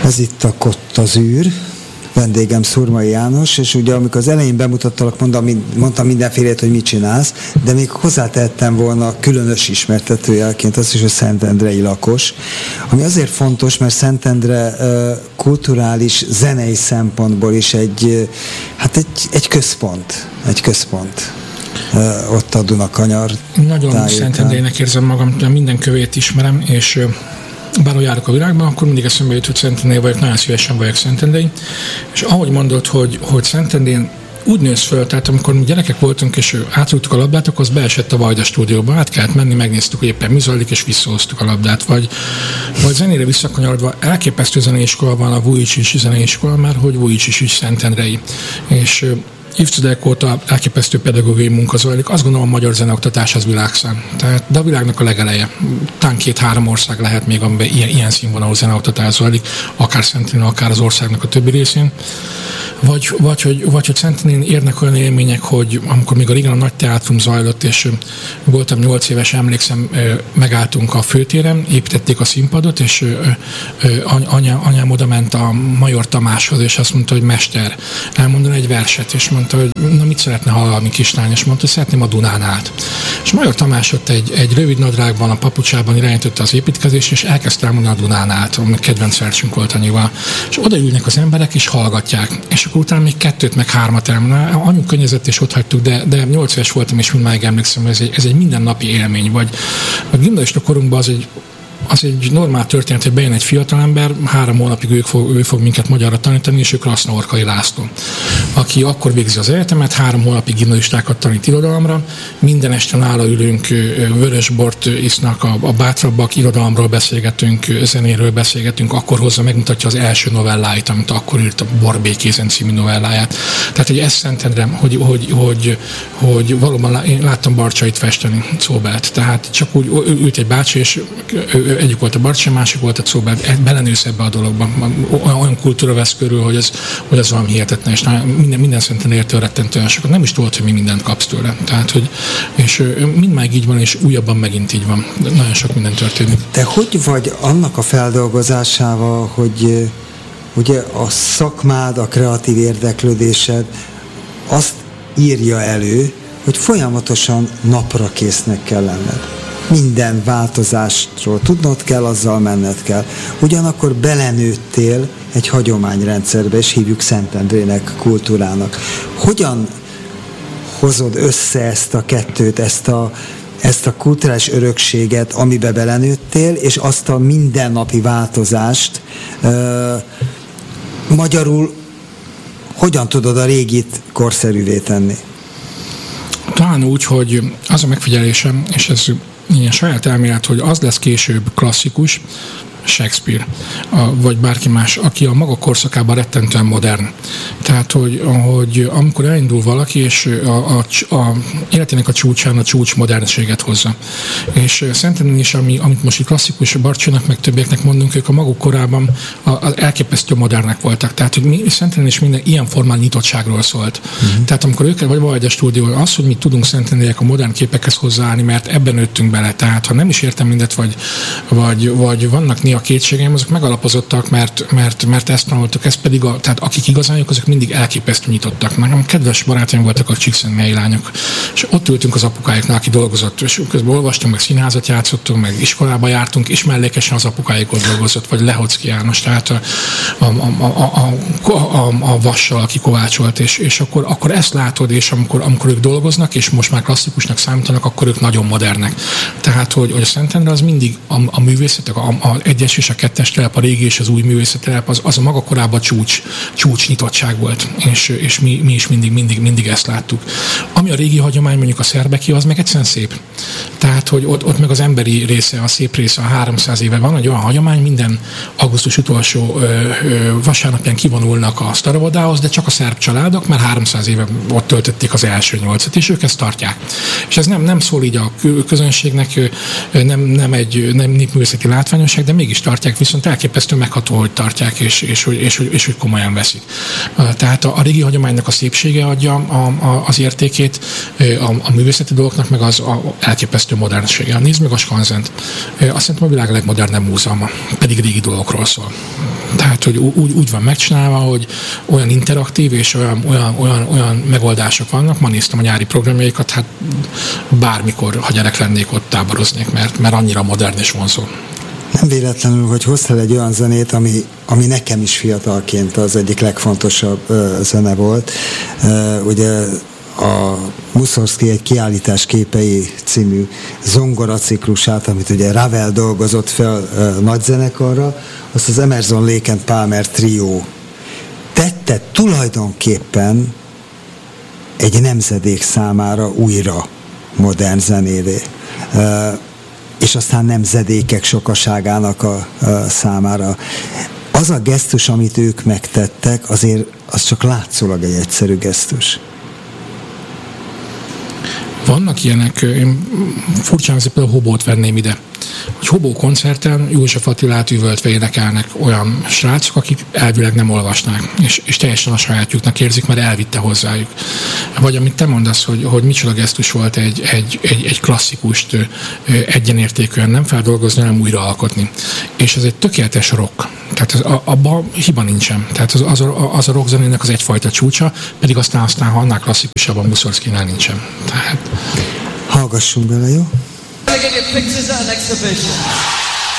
Ez itt a Kottazűr, vendégem Szurmai János, és ugye amikor az elején bemutattalak, mondtam mindenfélét, hogy mit csinálsz, de még hozzátettem volna különös ismertetőjelként azt is, hogy szentendrei lakos, ami azért fontos, mert Szentendre kulturális, zenei szempontból is egy központ. Ott a Dunakanyar Nagyon Szentendrének érzem magam, minden kövét ismerem, és bárhol járok a világban, akkor mindig eszembe jut, hogy Szentendrei vagyok, nagyon szívesen vagyok Szentendrei. És ahogy mondod, hogy Szentendrén úgy nősz föl, tehát amikor mi gyerekek voltunk, és átrúgtuk a labdát, akkor az beesett a Vajda stúdióba, át kellett menni, megnéztük, hogy éppen mi zajlik, és visszahoztuk a labdát. Vagy zenére visszakanyarodva, elképesztő zeneiskola van, a Vujicic zeneiskola, mert hogy Vujicic is szentendrei. És évtizedek óta elképesztő pedagógiai munka zajlik. Azt gondolom, a magyar zeneoktatás az világszám. De a világnak a legeleje. Talán 2-3 ország lehet még, amiben ilyen színvonalú zeneoktatás zajlik, akár Szentendrén, akár az országnak a többi részén. Vagy hogy Szentendrén érnek olyan élmények, hogy amikor még a régen a Nagy Teátrum zajlott, és voltam 8 éves, emlékszem, megálltunk a főtéren, építették a színpadot, és anyám oda ment a Major Tamáshoz, és azt mondta, hogy mester, elmondani egy verset, és mondta, hogy na mit szeretne hallani kislány, és mondta, hogy szeretném a Dunán át. És Major Tamás ott egy rövid nadrágban, a papucsában irányította az építkezést, és elkezdte elmondani a Dunán át, ami kedvenc versünk volt annyival. És odaülnek az emberek, és hallgatják. És akkor utána még 2 meg 3 elmondani. Anyunk könnyezett, és ott hagytuk, de 8 éves voltam, és mindmáig emlékszem, hogy ez egy mindennapi élmény. Vagy a gimnazista korunkban az egy normál történet, hogy bejön egy fiatalember, 3 hónapig ő fog minket magyarra tanítani, és ő Krasznorkai László, aki akkor végzi az egyetemet, 3 hónapig gimnazistákat tanít irodalomra, minden este nála ülünk, vörösbort isznak a bátrabbak, irodalomról beszélgetünk, zenéről beszélgetünk, akkor hozza, megmutatja az első novelláit, amit akkor írt, a Borbékézen című novelláját. Tehát, hogy ez Szentendrem, hogy valóban én láttam Barcsait festeni, Czóbelt. Tehát csak úgy ült egy bácsi, és egyik volt a Barcsa, másik volt a Czóbelt, belenősz ebbe a dologban. Olyan kultúra vesz körül, hogy ez valami hihetetlen, és minden szinten értől rettentően sokat. Nem is tudod, hogy mi mindent kapsz tőle. Tehát, és mindmáig így van, és újabban megint így van. Nagyon sok minden történik. Te hogy vagy annak a feldolgozásával, hogy ugye a szakmád, a kreatív érdeklődésed azt írja elő, hogy folyamatosan napra késznek kell lenned. Minden változásról tudnod kell, azzal menned kell. Ugyanakkor belenőttél egy hagyományrendszerbe, és hívjuk Szentendrének, kultúrának. Hogyan hozod össze ezt a kettőt, ezt a kulturális örökséget, amibe belenőttél, és azt a mindennapi változást, magyarul hogyan tudod a régit korszerűvé tenni? Talán úgy, hogy az a megfigyelésem, és ez ilyen saját elmélet, hogy az lesz később klasszikus, Shakespeare, vagy bárki más, aki a maga korszakában rettentően modern. Tehát, hogy amikor elindul valaki, és a életének a csúcsán a csúcs modernséget hozza. És Szentendrén is, amit most klasszikus Barcsának, meg többieknek mondunk, ők a maguk korában elképesztő modernek voltak. Tehát, hogy Szentendrén is minden ilyen formál nyitottságról szólt. Uh-huh. Tehát, amikor ők vagy Vajda stúdió, az, hogy mi tudunk Szentendrének a modern képekhez hozzáállni, mert ebben nőttünk bele. Tehát, ha nem is értem mindet, vagy vannak a kétségeim, azok megalapozottak, mert ezt tanultak, ez pedig tehát akik igazán jók, azok mindig elképesztő nyitottak. Nekem kedves barátaim voltak a csíkszentmihalyi lányok, és ott ültünk az apukáiknál, aki dolgozott, és közben olvastunk, meg színházat játszottunk, meg iskolába jártunk, és mellékesen az apukáik ott dolgozott, vagy Lehocki János, tehát a vassal, aki kovácsolt, és akkor ezt látod, és amikor ők dolgoznak, és most már klasszikusnak számítanak, akkor ők nagyon modernek. Tehát, hogy a Szentendre az mindig a művészetek, a 1-es és a 2-es telep, a régi és az új művészetelep, az a maga korában csúcs nyitottság volt, és mi is mindig ezt láttuk. Ami a régi hagyomány, mondjuk a szerbeki, az meg egyszerűen szép. Tehát, hogy ott meg az emberi része, a szép része, a 300 éve van egy olyan hagyomány, minden augusztus utolsó vasárnapján kivonulnak a Staravodához, de csak a szerb családok, mert 300 éve ott töltötték az első 8-at, és ők ezt tartják. És ez nem szól így a közönségnek, nem népművészeti látványosság, de mégis tartják, viszont elképesztő megható, hogy tartják, és hogy komolyan veszik. Tehát a régi hagyománynak a szépsége adja az értékét, a művészeti dolgoknak meg az elképesztő modernsége. Nézd meg a Skanzent. Azt szerintem a világ legmodernebb múzeuma, pedig régi dolgokról szól. Tehát, hogy úgy van megcsinálva, hogy olyan interaktív és olyan megoldások vannak. Ma néztem a nyári programjaikat, hát bármikor, ha gyerek lennék, ott táboroznék, mert annyira modern és vonzó. Nem véletlenül, hogy hoztál egy olyan zenét, ami nekem is fiatalként az egyik legfontosabb zene volt. Ugye a Mussorgsky egy kiállítás képei című zongoraciklusát, amit ugye Ravel dolgozott fel nagy zenekarra, azt az Emerson, Lake and Palmer trió tette tulajdonképpen egy nemzedék számára újra modern zenévé. És aztán nemzedékek sokaságának a számára. Az a gesztus, amit ők megtettek, azért az csak látszólag egy egyszerű gesztus. Vannak ilyenek, én furcsán például Hobót venném ide. Hogy Hobó koncerten József Attilát üvöltve énekelnek olyan srácok, akik elvileg nem olvasnák, és teljesen a sajátjuknak érzik, mert elvitte hozzájuk. Vagy amit te mondasz, hogy micsoda gesztus volt egy klasszikust egyenértékűen nem feldolgozni, hanem újra alkotni. És ez egy tökéletes rock. Tehát abban hiba nincsen. Tehát az a rockzenének az egyfajta csúcsa, pedig aztán ha annál klasszikusabban Mussorgskynál nincsen. Tehát... Hallgassunk bele, jó? Get your pictures at an exhibition.